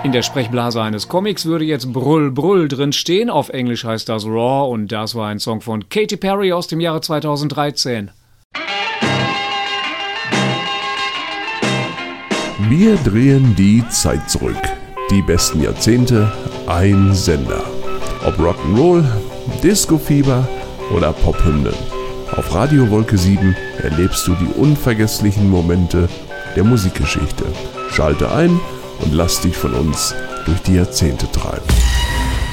In der Sprechblase eines Comics würde jetzt Brüll Brüll drin stehen. Auf Englisch heißt das Raw und das war ein Song von Katy Perry aus dem Jahre 2013. Wir drehen die Zeit zurück. Die besten Jahrzehnte, ein Sender. Ob Rock'n'Roll, Disco-Fieber oder Pophymnen. Auf Radio Wolke 7 erlebst du die unvergesslichen Momente der Musikgeschichte. Schalte ein und lass dich von uns durch die Jahrzehnte treiben.